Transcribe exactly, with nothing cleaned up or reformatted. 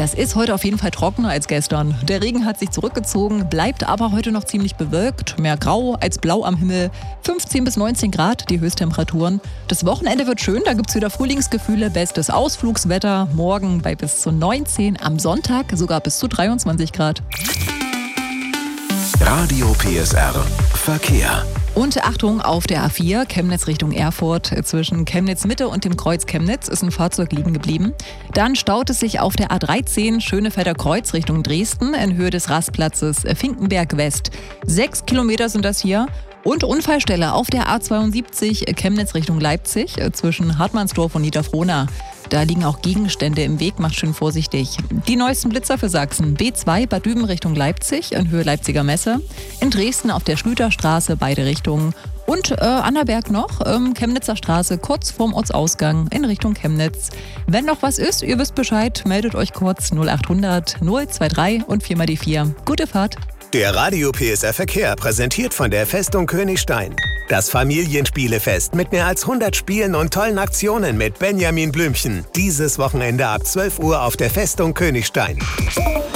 Das ist heute auf jeden Fall trockener als gestern. Der Regen hat sich zurückgezogen, bleibt aber heute noch ziemlich bewölkt. Mehr grau als blau am Himmel. fünfzehn bis neunzehn Grad die Höchsttemperaturen. Das Wochenende wird schön, da gibt es wieder Frühlingsgefühle. Bestes Ausflugswetter. Morgen bei bis zu neunzehn, am Sonntag sogar bis zu dreiundzwanzig Grad. Radio P S R Verkehr. Und Achtung, auf der A vier, Chemnitz Richtung Erfurt, zwischen Chemnitz Mitte und dem Kreuz Chemnitz ist ein Fahrzeug liegen geblieben. Dann staut es sich auf der A dreizehn, Schönefelder Kreuz Richtung Dresden, in Höhe des Rastplatzes Finkenberg West. Sechs Kilometer sind das hier. Und Unfallstelle auf der A zweiundsiebzig, Chemnitz Richtung Leipzig, zwischen Hartmannsdorf und Niederfrohna. Da liegen auch Gegenstände im Weg, macht schön vorsichtig. Die neuesten Blitzer für Sachsen. B zwei Bad Düben Richtung Leipzig, in Höhe Leipziger Messe. In Dresden auf der Schlüterstraße, beide Richtungen. Und äh, Annaberg noch, ähm, Chemnitzer Straße, kurz vorm Ortsausgang in Richtung Chemnitz. Wenn noch was ist, ihr wisst Bescheid, meldet euch kurz null achthundert null drei und vier mal die vier. Gute Fahrt! Der Radio P S R Verkehr, präsentiert von der Festung Königstein. Das Familienspielefest mit mehr als hundert Spielen und tollen Aktionen mit Benjamin Blümchen. Dieses Wochenende ab zwölf Uhr auf der Festung Königstein.